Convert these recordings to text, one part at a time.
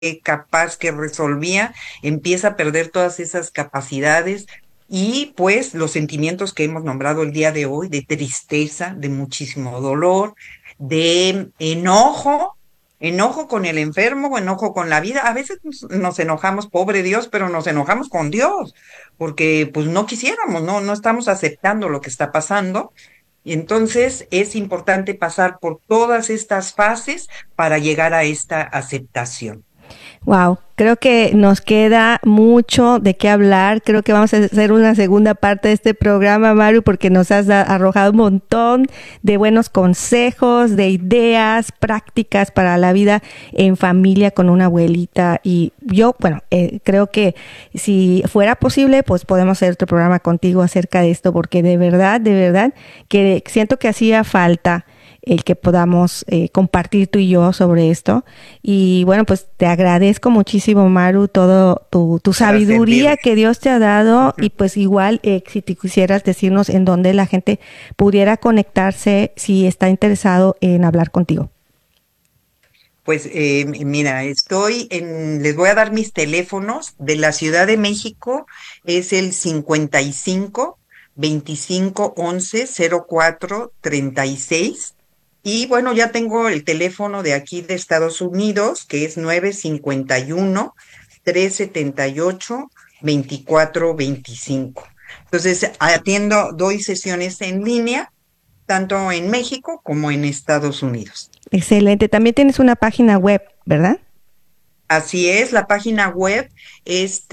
capaz, que resolvía, empieza a perder todas esas capacidades y pues los sentimientos que hemos nombrado el día de hoy, de tristeza, de muchísimo dolor, de enojo con el enfermo, o enojo con la vida. A veces nos enojamos, pobre Dios, pero nos enojamos con Dios, porque pues no quisiéramos, no estamos aceptando lo que está pasando. Y entonces es importante pasar por todas estas fases para llegar a esta aceptación. Wow, creo que nos queda mucho de qué hablar. Creo que vamos a hacer una segunda parte de este programa, Maru, porque nos has arrojado un montón de buenos consejos, de ideas prácticas para la vida en familia con una abuelita. Y yo, bueno, creo que si fuera posible, pues podemos hacer otro programa contigo acerca de esto, porque de verdad, que siento que hacía falta el que podamos compartir tú y yo sobre esto. Y bueno, pues te agradezco muchísimo, Maru, todo tu Para sabiduría servirle. que Dios te ha dado. Y pues igual, si te quisieras decirnos en dónde la gente pudiera conectarse si está interesado en hablar contigo. Pues mira, les voy a dar mis teléfonos de la Ciudad de México, es el 55 25 11 04 36. Y bueno, ya tengo el teléfono de aquí de Estados Unidos, que es 951 378 24 25. Entonces, doy sesiones en línea, tanto en México como en Estados Unidos. Excelente. También tienes una página web, ¿verdad? Así es, la página web es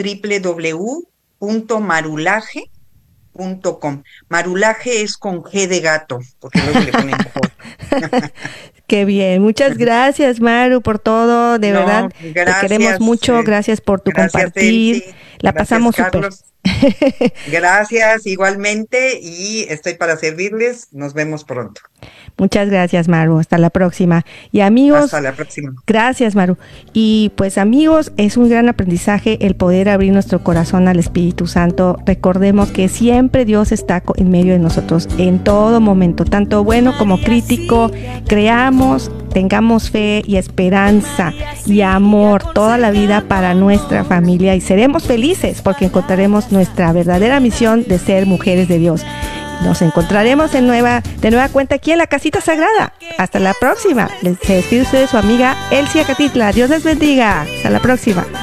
www.marulaje.com. Marulaje es con G de gato, porque luego le ponen J. Qué bien. Muchas gracias, Maru, por todo. De verdad, No, te queremos mucho. Gracias por tu gracias compartir. Elsie, La gracias pasamos súper. Carlos, gracias igualmente y estoy para servirles. Nos vemos pronto. Muchas gracias, Maru. Hasta la próxima. Y amigos, Hasta la próxima. gracias, Maru. Y pues amigos, es un gran aprendizaje el poder abrir nuestro corazón al Espíritu Santo. Recordemos que siempre Dios está en medio de nosotros en todo momento, tanto bueno como crítico. Creamos, tengamos fe y esperanza y amor toda la vida para nuestra familia y seremos felices porque encontraremos nuestra verdadera misión de ser mujeres de Dios. Nos encontraremos de nueva cuenta aquí en la Casita Sagrada. Hasta la próxima. Se despide usted de su amiga Elsie Acatitla. Dios les bendiga. Hasta la próxima.